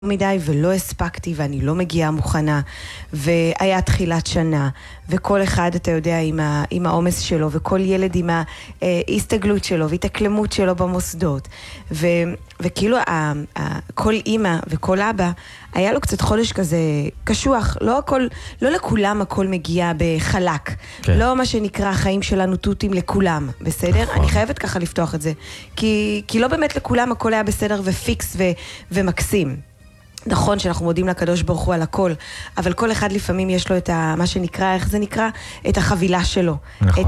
מדי ולא הספקתי ואני לא מגיעה מוכנה והיה תחילת שנה וכל אחד אתה יודע עם העומס שלו וכל ילד עם ההסתגלות שלו והתאקלמות שלו במוסדות וכאילו כל אמא וכל אבא היה לו קצת חודש כזה קשוח, לא לכולם הכל מגיע בחלק, כן. לא מה שנקרא החיים שלנו תותים לכולם, בסדר? נכון. אני חייבת ככה לפתוח את זה כי לא באמת לכולם הכל היה בסדר ופיקס ומקסים. נכון שאנחנו מודים לקדוש ברוך הוא על הכל, אבל כל אחד לפעמים יש לו את מה שנקרא, איך זה נקרא? את החבילה שלו. נכון.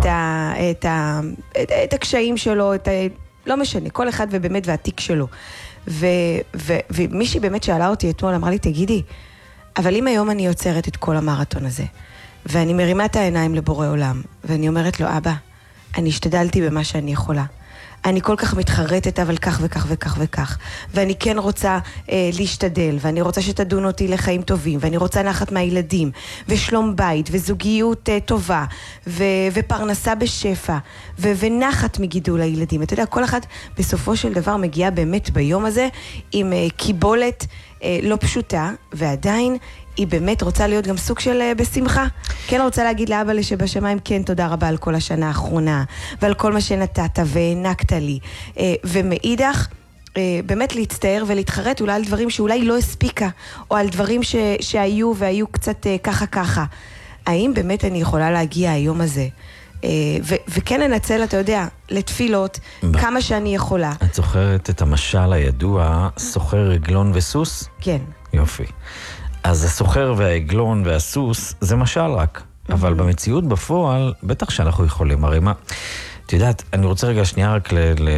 את הקשיים שלו, לא משנה, כל אחד ובאמת והתיק שלו. ומישהי באמת שאלה אותי אתמול, אמרה לי, תגידי, אבל אם היום אני יוצרת את כל המרתון הזה, ואני מרימה את העיניים לבורא עולם, ואני אומרת לו, אבא, אני השתדלתי במה שאני יכולה. אני כל כך מתחרטת, אבל כך וכך וכך וכך. ואני כן רוצה להשתדל, ואני רוצה שתדון אותי לחיים טובים, ואני רוצה נחת מהילדים, ושלום בית, וזוגיות טובה, ופרנסה בשפע, ונחת מגידול הילדים. אתה יודע, כל אחד בסופו של דבר מגיע באמת ביום הזה, עם קיבולת לא פשוטה, ועדיין היא באמת רוצה להיות גם סוג של בשמחה. כן רוצה להגיד לאבא שבשמיים, כן תודה רבה על כל השנה האחרונה, ועל כל מה שנתת והענקת לי. ומאידך, באמת להצטער ולהתחרט אולי על דברים שאולי לא הספיקה, או על דברים שהיו קצת ככה. האם באמת אני יכולה להגיע היום הזה? וכן לנצל, אתה יודע, לתפילות, כמה שאני יכולה. את זוכרת את המשל הידוע, סוחר עגלון וסוס? כן. יופי. אז הסוחר והעגלון והסוס זה משל רק, אבל במציאות בפועל בטח שאנחנו יכולים, הרי מה, את יודעת, אני רוצה רגע שנייה רק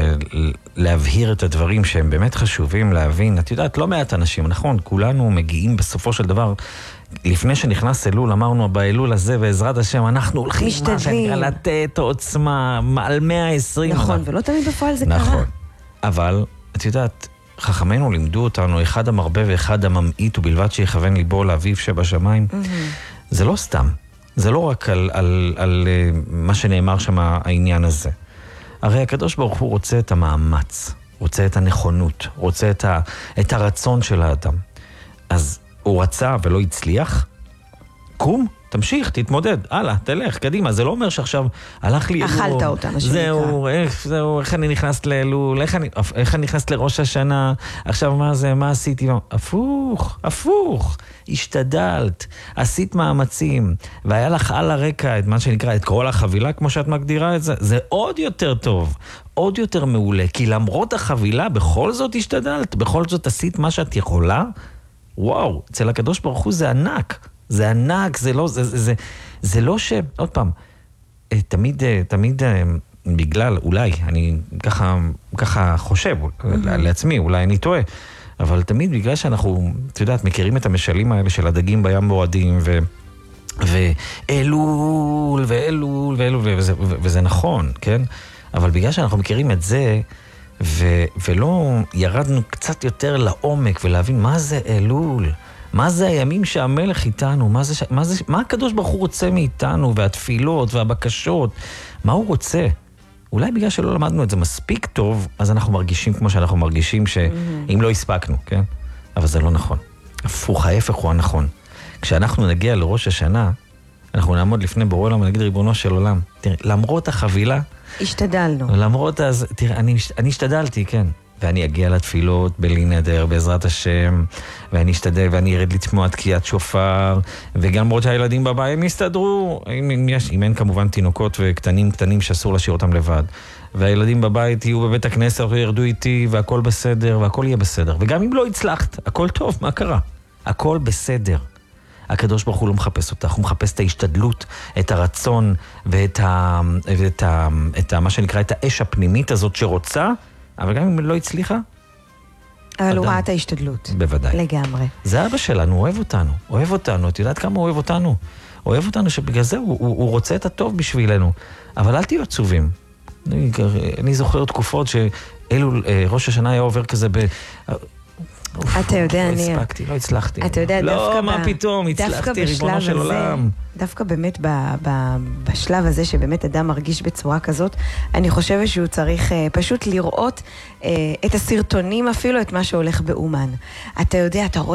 להבהיר את הדברים שהם באמת חשובים להבין, את יודעת, לא מעט אנשים, נכון, כולנו מגיעים בסופו של דבר, לפני שנכנס אלול, אמרנו באלול הזה בעזרת השם, אנחנו הולכים מה שנקרא לתת עוצמה, על 120. נכון, ולא תמיד בפועל זה קרה. נכון, אבל את יודעת, חכמינו לימדו אותנו, אחד המרבה ואחד הממעיט, ובלבד שיכוון ליבו לאביו שבשמיים. זה לא סתם. זה לא רק על מה שנאמר שם העניין הזה. הרי הקדוש ברוך הוא רוצה את המאמץ, רוצה את הנכונות, רוצה את הרצון של האדם. אז הוא רצה ולא הצליח, קום, תמשיך, תתמודד, הלאה, תלך, קדימה. זה לא אומר שעכשיו הלך לי... אכלת אותה, מה שנקרא. זהו, איך אני נכנס לאלול, איך אני נכנס לראש השנה, עכשיו מה זה, מה עשיתי? הפוך, השתדלת, עשית מאמצים, והיה לך על הרקע את מה שנקרא, את כל החבילה, כמו שאת מגדירה את זה, זה עוד יותר טוב, עוד יותר מעולה, כי למרות החבילה, בכל זאת השתדלת, בכל זאת עשית מה שאת יכולה, וואו, אצל הקדוש ברוך הוא זה ענק. זה ענק, זה לא ש... עוד פעם, תמיד בגלל, אולי, אני ככה חושב לעצמי, אולי אני טועה, אבל תמיד בגלל שאנחנו, את יודעת, מכירים את המשלים האלה של הדגים בים בועדים, ואלול, וזה נכון, כן? אבל בגלל שאנחנו מכירים את זה, ולא ירדנו קצת יותר לעומק ולהבין מה זה אלול, מה זה הימים שהמלך איתנו? מה הקדוש ברוך הוא רוצה מאיתנו? והתפילות והבקשות? מה הוא רוצה? אולי בגלל שלא למדנו את זה מספיק טוב, אז אנחנו מרגישים כמו שאנחנו מרגישים שאם לא הספקנו, כן? אבל זה לא נכון. הפוך, ההפך הוא הנכון. כשאנחנו נגיע לראש השנה, אנחנו נעמוד לפני בורא עולם ונגיד ריבונו של עולם. תראה, למרות החבילה... השתדלנו. למרות אז... תראה, אני השתדלתי, כן. ואני אגיע לתפילות בלי נדר בעזרת השם, ואני אשתדל ואני ארד לתמוע תקיעת שופר, וגם למרות שהילדים בבית הם יסתדרו, אם אין כמובן תינוקות וקטנים שאסור להשאיר אותם לבד, והילדים בבית יהיו בבית הכנסת וירדו איתי, והכל בסדר, והכל יהיה בסדר, וגם אם לא הצלחת, הכל טוב, מה קרה? הכל בסדר. הקדוש ברוך הוא לא מחפש אותך, הוא מחפש את ההשתדלות, את הרצון, ואת מה שנקרא, את האש הפנימית הזאת שרוצה, אבל גם אם לא הצליחה, אבל הוא ראה את ההשתדלות. בוודאי. לגמרי. זה אבא שלנו, אוהב אותנו. את יודעת כמה הוא אוהב אותנו? אוהב אותנו שבגלל זה הוא רוצה את הטוב בשבילנו. אבל אל תהיו עצובים. אני זוכר תקופות שאלו, ראש השנה היה עובר כזה אתה יודע, לא הספקתי, לא הצלחתי. אתה יודע, לא, מה פתאום, הצלחתי, ריבונו של עולם. דווקא באמת בשלב הזה שבאמת אדם מרגיש בצורה כזאת, אני חושבת שהוא צריך פשוט לראות את הסרטונים אפילו, את מה שהולך באומן. אתה יודע, אתה רואה